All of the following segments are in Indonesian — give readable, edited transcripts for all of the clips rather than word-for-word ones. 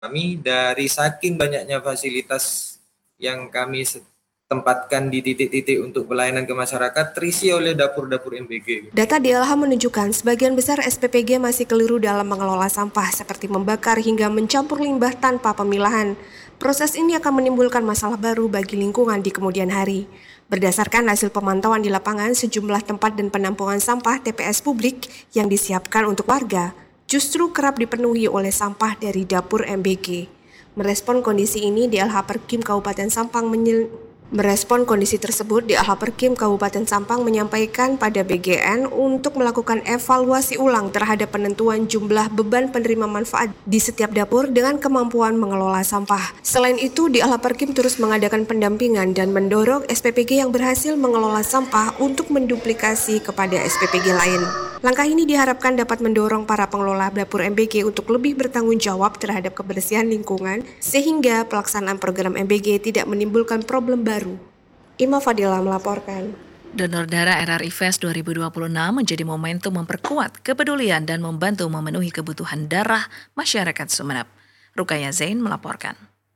Kami dari saking banyaknya fasilitas yang kami tempatkan di titik-titik untuk pelayanan ke masyarakat terisi oleh dapur-dapur MBG. Data DLH menunjukkan sebagian besar SPPG masih keliru dalam mengelola sampah seperti membakar hingga mencampur limbah tanpa pemilahan. Proses ini akan menimbulkan masalah baru bagi lingkungan di kemudian hari. Berdasarkan hasil pemantauan di lapangan, sejumlah tempat dan penampungan sampah TPS publik yang disiapkan untuk warga justru kerap dipenuhi oleh sampah dari dapur MBG. Merespon kondisi ini, DLH Perkim Kabupaten Sampang Merespon kondisi tersebut, DLH Perkim Kabupaten Sampang menyampaikan pada BGN untuk melakukan evaluasi ulang terhadap penentuan jumlah beban penerima manfaat di setiap dapur dengan kemampuan mengelola sampah. Selain itu, DLH Perkim terus mengadakan pendampingan dan mendorong SPPG yang berhasil mengelola sampah untuk menduplikasi kepada SPPG lain. Langkah ini diharapkan dapat mendorong para pengelola dapur MBG untuk lebih bertanggung jawab terhadap kebersihan lingkungan sehingga pelaksanaan program MBG tidak menimbulkan problem baru. Ima Fadila melaporkan. Donor darah RRI Fest 2026 menjadi momentum memperkuat kepedulian dan membantu memenuhi kebutuhan darah masyarakat Sumeneb. Rukaya Zain melaporkan.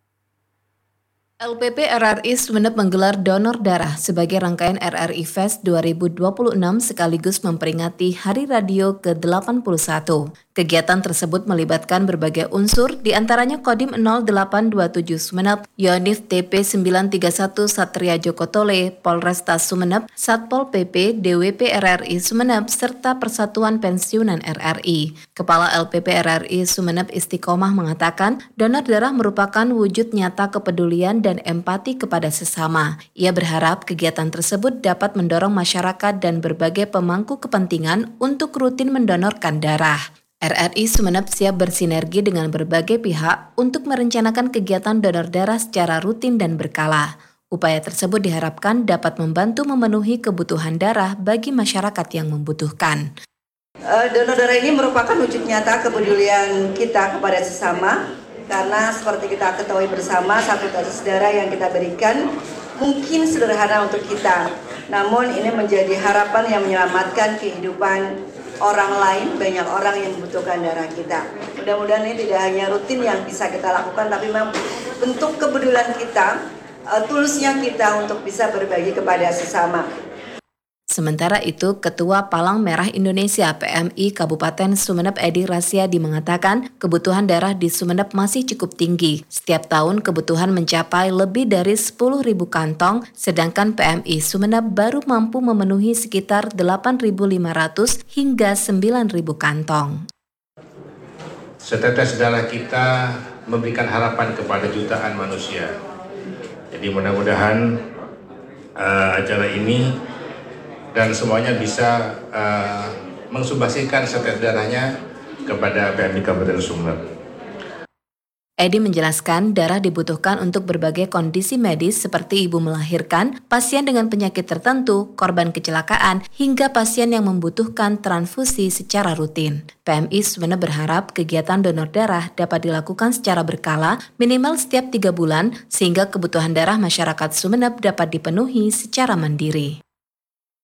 LPP RRI Sumeneb menggelar donor darah sebagai rangkaian RRI Fest 2026 sekaligus memperingati Hari Radio ke-81. Kegiatan tersebut melibatkan berbagai unsur, diantaranya Kodim 0827 Sumeneb, Yonif TP 931 Satria Joko Tole, Polresta Sumeneb, Satpol PP, DWP RRI Sumeneb, serta Persatuan Pensiunan RRI. Kepala LPP RRI Sumeneb Istiqomah mengatakan, donor darah merupakan wujud nyata kepedulian dan empati kepada sesama. Ia berharap kegiatan tersebut dapat mendorong masyarakat dan berbagai pemangku kepentingan untuk rutin mendonorkan darah. RRI Sumeneb siap bersinergi dengan berbagai pihak untuk merencanakan kegiatan donor darah secara rutin dan berkala. Upaya tersebut diharapkan dapat membantu memenuhi kebutuhan darah bagi masyarakat yang membutuhkan. Donor darah ini merupakan wujud nyata kepedulian kita kepada sesama, karena seperti kita ketahui bersama, satu tetes darah yang kita berikan mungkin sederhana untuk kita, namun ini menjadi harapan yang menyelamatkan kehidupan orang lain, banyak orang yang membutuhkan darah kita. Mudah-mudahan ini tidak hanya rutin yang bisa kita lakukan, tapi memang bentuk kepedulian kita, tulusnya kita untuk bisa berbagi kepada sesama. Sementara itu, Ketua Palang Merah Indonesia PMI Kabupaten Sumeneb Edi Rasyadi mengatakan kebutuhan darah di Sumeneb masih cukup tinggi. Setiap tahun kebutuhan mencapai lebih dari 10.000 kantong, sedangkan PMI Sumeneb baru mampu memenuhi sekitar 8.500 hingga 9.000 kantong. Setetes darah kita memberikan harapan kepada jutaan manusia. Jadi mudah-mudahan acara ini dan semuanya bisa mensumbasikan setetes darahnya kepada PMI Kabupaten Sumeneb. Edi menjelaskan darah dibutuhkan untuk berbagai kondisi medis seperti ibu melahirkan, pasien dengan penyakit tertentu, korban kecelakaan, hingga pasien yang membutuhkan transfusi secara rutin. PMI Sumeneb berharap kegiatan donor darah dapat dilakukan secara berkala, minimal setiap 3 bulan, sehingga kebutuhan darah masyarakat Sumeneb dapat dipenuhi secara mandiri.